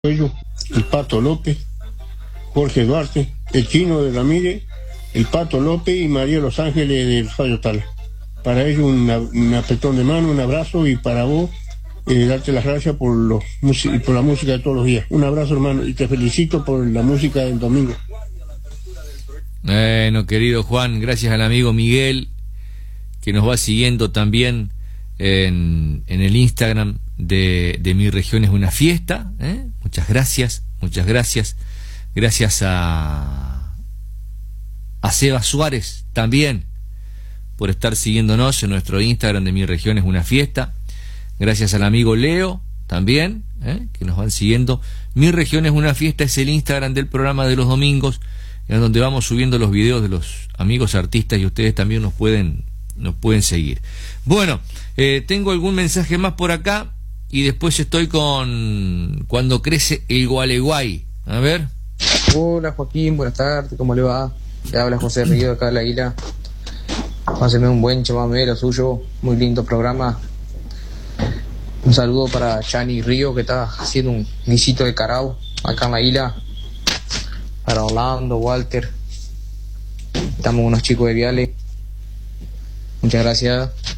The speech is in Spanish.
Cuello, el Pato López, Jorge Duarte, el Chino de Ramírez, el Pato López y María Los Ángeles del Fallo Tala. Para ellos un apretón de mano, un abrazo, y para vos darte las gracias por la música de todos los días. Un abrazo, hermano, y te felicito por la música del domingo. Bueno, querido Juan, gracias al amigo Miguel, que nos va siguiendo también en el Instagram de Mi Región es una Fiesta, ¿eh? Muchas gracias. Gracias a Seba Suárez también por estar siguiéndonos en nuestro Instagram de Mi Región es una Fiesta. Gracias al amigo Leo también, que nos van siguiendo. Mi Región es una Fiesta es el Instagram del programa de los domingos, en donde vamos subiendo los videos de los amigos artistas, y ustedes también nos pueden seguir. Bueno, tengo algún mensaje más por acá y después estoy con Cuando crece el Gualeguay. A ver. Hola Joaquín, buenas tardes, ¿cómo le va? Le habla José Río de acá de La Isla. Pásenme un buen chamamero suyo, muy lindo programa. Un saludo para Chani Río, que está haciendo un guisito de carao acá en La Isla. Para Orlando, Walter. Estamos unos chicos de Viale. Muchas gracias.